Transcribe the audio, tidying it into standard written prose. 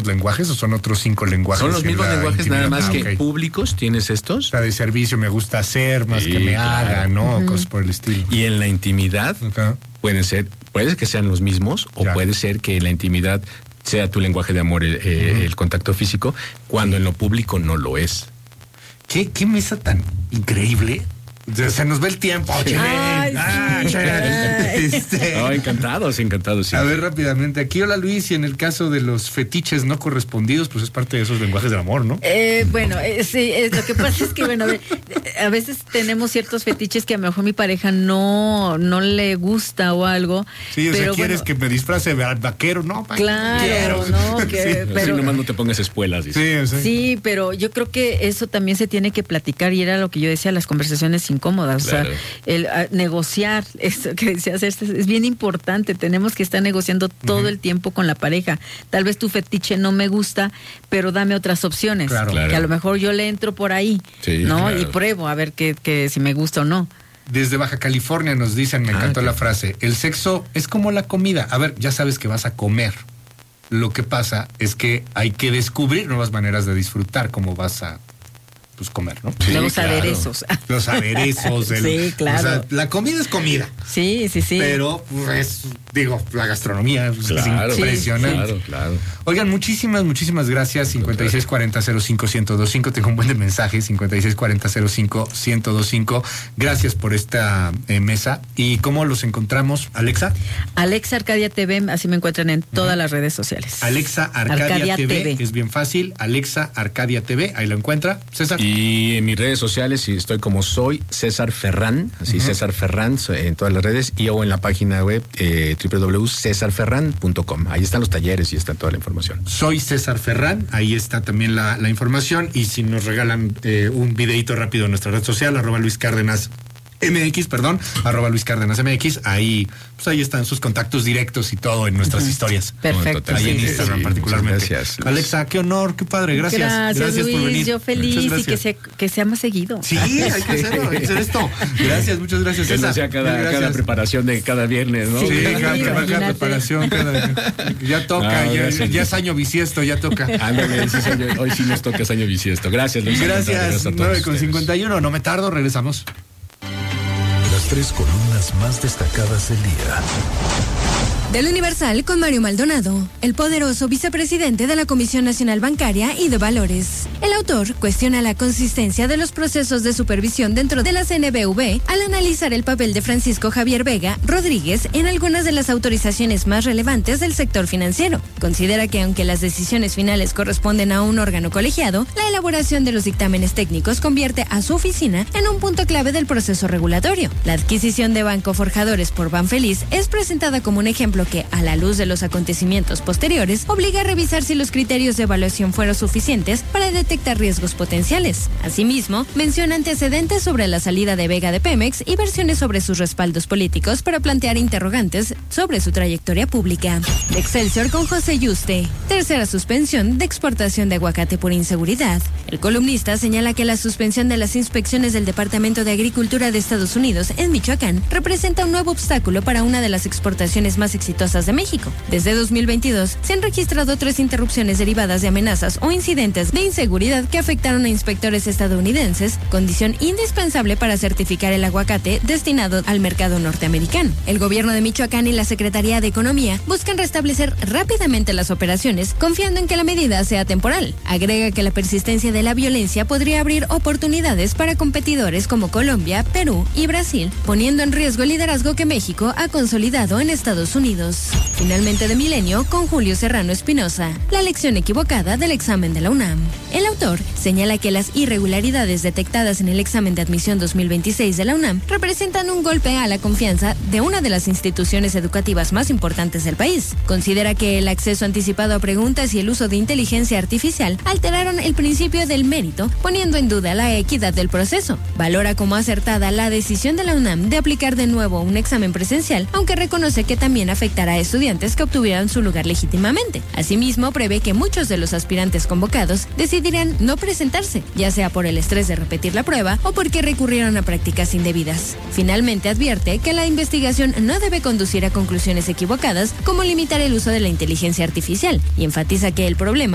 mismos lenguajes o son otros 5 lenguajes? Son los mismos lenguajes, nada más que okay. públicos tienes estos. O sea, de servicio me gusta hacer más que me haga, ¿no? Cosas por el estilo. Y en la intimidad puede que sean los mismos o puede ser que en la intimidad sea tu lenguaje de amor el contacto físico, cuando en lo público no lo es. ¿Qué mesa tan increíble? Se nos va el tiempo, encantados, sí. A ver, rápidamente, aquí, hola Luis, y en el caso de los fetiches no correspondidos, pues es parte de esos lenguajes del amor, ¿no? Sí, lo que pasa es que, a veces tenemos ciertos fetiches que a lo mejor mi pareja no le gusta o algo. Sí, o sea, ¿quieres que me disfrace de vaquero? No, claro, no, pero si nomás no te pongas espuelas. Sí, pero yo creo que eso también se tiene que platicar, y era lo que yo decía, las conversaciones incómodas, claro. O sea, el negociar, eso que decías, es bien importante. Tenemos que estar negociando todo el tiempo con la pareja. Tal vez tu fetiche no me gusta, pero dame otras opciones, que a lo mejor yo le entro por ahí, ¿no? Claro. Y pruebo a ver que si me gusta o no. Desde Baja California nos dicen, me encantó la frase, el sexo es como la comida. A ver, ya sabes que vas a comer. Lo que pasa es que hay que descubrir nuevas maneras de disfrutar cómo vas a comer, ¿no? Sí, los aderezos. Los aderezos. Sí, claro. O sea, la comida es comida. Sí. Pero, la gastronomía es impresionante. Claro. Oigan, muchísimas gracias. 5640-05-1025. Tengo un buen de mensajes. 5640-05-1025. Gracias por esta mesa. ¿Y cómo los encontramos, Alexa? Alexa Arcadia TV, así me encuentran en todas las redes sociales. Alexa Arcadia TV. Es bien fácil. Alexa Arcadia TV. Ahí lo encuentra. César. Y en mis redes sociales estoy como soy César Ferrán, así César Ferrán en todas las redes, y o en la página web www.cesarferran.com. Ahí están los talleres y está toda la información. Soy César Ferrán, ahí está también la información, y si nos regalan un videito rápido en nuestra red social, @Luis Cárdenas MX, @Luis Cárdenas MX, ahí están sus contactos directos y todo en nuestras historias. Perfecto. Ahí en Instagram particularmente. Gracias, Luis. Alexa, qué honor, qué padre, gracias Luis, por venir. Yo feliz, y que sea más seguido. Sí, hay que hacer esto. Gracias, muchas gracias. Que no sea cada preparación de cada viernes, ¿no? Sí, cada preparación, ya toca, ya es año bisiesto, ya toca. Ándale, hoy sí nos toca año bisiesto. Gracias, Luis. Gracias, 9:51, no me tardo, regresamos. Las 3 columnas más destacadas del día. Del Universal con Mario Maldonado, el poderoso vicepresidente de la Comisión Nacional Bancaria y de Valores. El autor cuestiona la consistencia de los procesos de supervisión dentro de la CNBV al analizar el papel de Francisco Javier Vega Rodríguez en algunas de las autorizaciones más relevantes del sector financiero. Considera que aunque las decisiones finales corresponden a un órgano colegiado, la elaboración de los dictámenes técnicos convierte a su oficina en un punto clave del proceso regulatorio. La adquisición de Banco Forjadores por Banfeliz es presentada como un ejemplo que, a la luz de los acontecimientos posteriores, obliga a revisar si los criterios de evaluación fueron suficientes para detectar riesgos potenciales. Asimismo, menciona antecedentes sobre la salida de Vega de Pemex y versiones sobre sus respaldos políticos para plantear interrogantes sobre su trayectoria pública. Excelsior con José Yuste. Tercera suspensión de exportación de aguacate por inseguridad. El columnista señala que la suspensión de las inspecciones del Departamento de Agricultura de Estados Unidos en Michoacán representa un nuevo obstáculo para una de las exportaciones más exitosas de México. Desde 2022 se han registrado 3 interrupciones derivadas de amenazas o incidentes de inseguridad que afectaron a inspectores estadounidenses, condición indispensable para certificar el aguacate destinado al mercado norteamericano. El gobierno de Michoacán y la Secretaría de Economía buscan restablecer rápidamente las operaciones, confiando en que la medida sea temporal. Agrega que la persistencia de la violencia podría abrir oportunidades para competidores como Colombia, Perú y Brasil, poniendo en riesgo el liderazgo que México ha consolidado en Estados Unidos. Finalmente de Milenio con Julio Serrano Espinosa, la lección equivocada del examen de la UNAM. El autor señala que las irregularidades detectadas en el examen de admisión 2026 de la UNAM representan un golpe a la confianza de una de las instituciones educativas más importantes del país. Considera que el acceso anticipado a preguntas y el uso de inteligencia artificial alteraron el principio del mérito, poniendo en duda la equidad del proceso. Valora como acertada la decisión de la UNAM de aplicar de nuevo un examen presencial, aunque reconoce que también afectará a estudiantes que obtuvieran su lugar legítimamente. Asimismo, prevé que muchos de los aspirantes convocados decidirán no presentarse, ya sea por el estrés de repetir la prueba o porque recurrieron a prácticas indebidas. Finalmente, advierte que la investigación no debe conducir a conclusiones equivocadas, como limitar el uso de la inteligencia artificial, y enfatiza que el problema